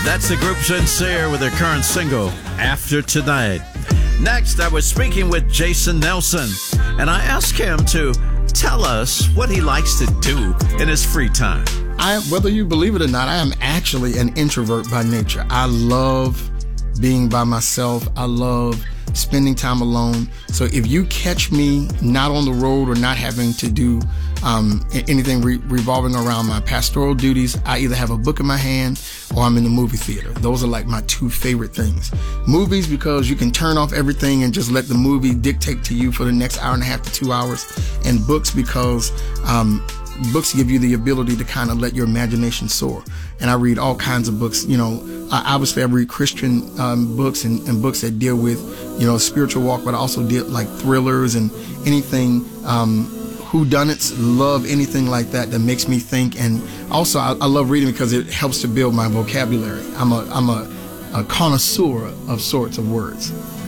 That's the group Sincere with their current single, After Tonight. Next, I was speaking with Jason Nelson, and I asked him to tell us what he likes to do in his free time. Whether you believe it or not, I am actually an introvert by nature. I love being by myself. I love spending time alone. So if you catch me not on the road or not having to do anything revolving around my pastoral duties, I either have a book in my hand or I'm in the movie theater. Those are like my two favorite things. Movies, because you can turn off everything and just let the movie dictate to you for the next hour and a half to 2 hours. And books, because books give you the ability to kind of let your imagination soar. And I read all kinds of books. You know, obviously I read Christian books and books that deal with, you know, spiritual walk, but I also deal like thrillers and anything, whodunits, love anything like that makes me think. And also I love reading because it helps to build my vocabulary. I'm a connoisseur of sorts of words.